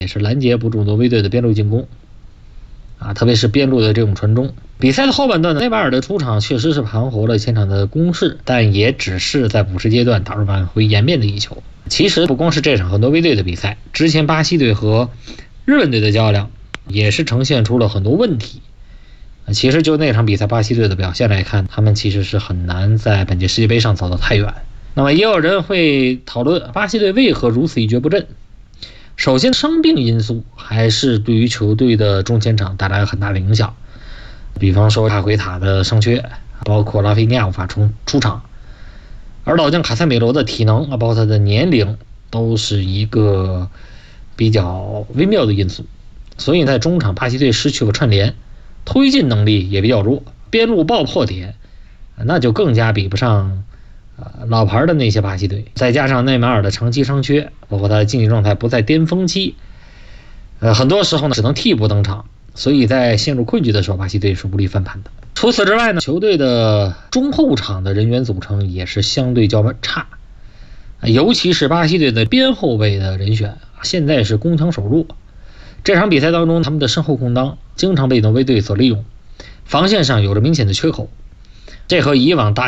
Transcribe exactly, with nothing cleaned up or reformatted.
也是拦截不住挪威队的边路进攻啊，特别是边路的这种传中。比赛的后半段呢，内马尔的出场确实是盘活了前场的攻势，但也只是在补时阶段打入挽回颜面的一球。其实不光是这场和挪威队的比赛，之前巴西队和日本队的较量也是呈现出了很多问题。其实就那场比赛巴西队的表现来看，他们其实是很难在本届世界杯上走得太远。那么也有人会讨论巴西队为何如此一蹶不振。首先，伤病因素还是对于球队的中前场带来了很大的影响，比方说卡奎塔的伤缺，包括拉菲尼亚无法出出场，而老将卡塞米罗的体能啊，包括他的年龄，都是一个比较微妙的因素。所以在中场，巴西队失去了串联，推进能力也比较弱，边路爆破点那就更加比不上呃，老牌的那些巴西队，再加上内马尔的长期伤缺，包括他的竞技状态不在巅峰期，呃，很多时候呢只能替补登场，所以在陷入困局的时候，巴西队是无力翻盘的。除此之外呢，球队的中后场的人员组成也是相对较差，尤其是巴西队的边后卫的人选，现在是攻强守弱。这场比赛当中，他们的身后空当经常被挪威队所利用，防线上有着明显的缺口，这和以往大